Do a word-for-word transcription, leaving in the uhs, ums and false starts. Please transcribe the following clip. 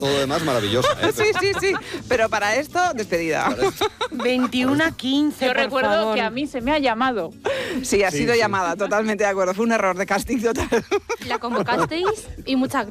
Todo lo demás maravilloso. ¿eh? Sí, sí, sí. Pero para esto, despedida. Para esto. veintiuno a quince, Yo por recuerdo favor. que a mí se me ha llamado. Sí, ha Sí, sido sí. llamada, totalmente de acuerdo. Fue un error de casting total. La convocasteis y muchas gracias.